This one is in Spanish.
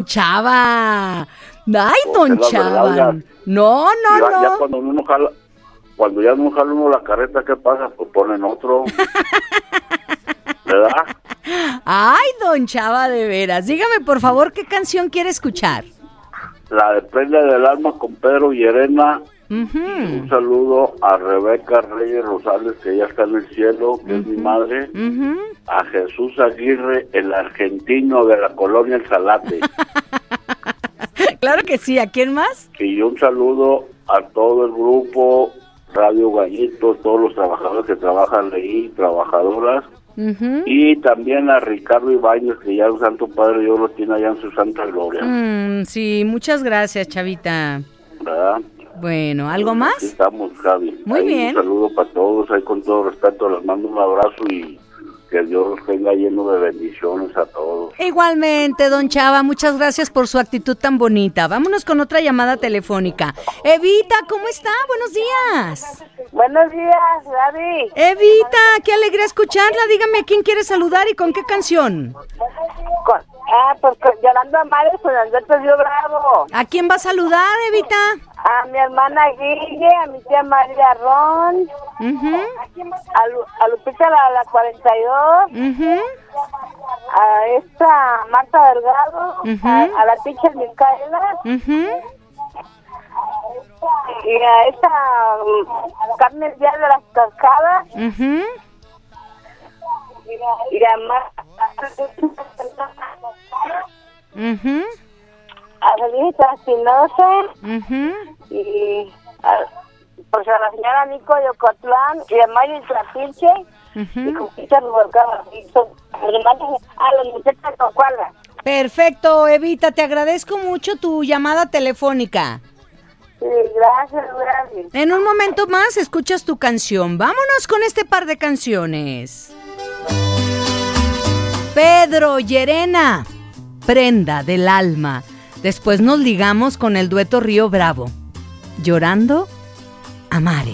Chava. Ay, don Porque la Chava. verdad, No. ya cuando ya no jala uno la carreta, ¿qué pasa? Pues ponen otro. ¿Verdad? Ay, don Chava, de veras. Dígame, por favor, ¿qué canción quiere escuchar? La de Prenda del Alma con Pedro y Elena. Ujú. Un saludo a Rebeca Reyes Rosales, que ya está en el cielo, que es mi madre. Ujú. A Jesús Aguirre, el argentino de la colonia El Salate. Claro que sí. ¿A quién más? Y un saludo a todo el grupo Radio Gallito, todos los trabajadores que trabajan ahí, trabajadoras. Ujú. Y también a Ricardo Ibáñez, que ya el Santo Padre Dios lo tiene allá en su santa gloria. Sí, muchas gracias, Chavita. ¿Verdad? Bueno, ¿algo Aquí más? estamos, Javi. Muy Ahí bien. Un saludo para todos, ahí con todo respeto les mando un abrazo y que Dios los tenga lleno de bendiciones a todos. Igualmente, don Chava, muchas gracias por su actitud tan bonita. Vámonos con otra llamada telefónica. Evita, ¿cómo está? Buenos días. Buenos días, Gaby. Evita, qué alegría escucharla. Dígame a quién quiere saludar y con qué canción. Pues con Yolanda Mares, con Alberto Río Bravo. ¿A quién va a saludar, Evita? A mi hermana Guille, a mi tía María Ron, Ujú, a Lupita la 42, ujú, a esta Marta Delgado, Ujú. a la teacher Micaela ujú. y a esta Carmen Díaz de las Cascadas Ujú. y a Ujú, a Felita Espinosa ujú. y pues a la señora Nico de Ocotlán y a Mario Tlapiche y con Peter Rubalcaba y a los muchachos de Cocuala. Perfecto, Evita, te agradezco mucho tu llamada telefónica. Sí, gracias, gracias. En un momento más escuchas tu canción. Vámonos con este par de canciones. Pedro y Elena, Prenda del Alma. Después nos ligamos con el dueto Río Bravo. Llorando a mares.